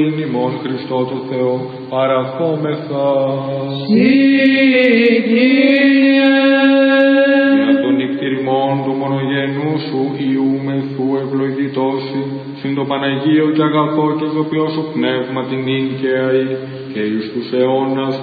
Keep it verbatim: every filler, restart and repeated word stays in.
ημών Χριστό του Θεό, παραχόμεθα. Συ, Κύριε. Δια των νυκτηριμών του μονογενού σου Υιού μεθού ευλογητώσει, συν το Παναγίο και αγαθό και ζωοποιό σου πνεύμα την νυν και αεί, και εις τους αιώνας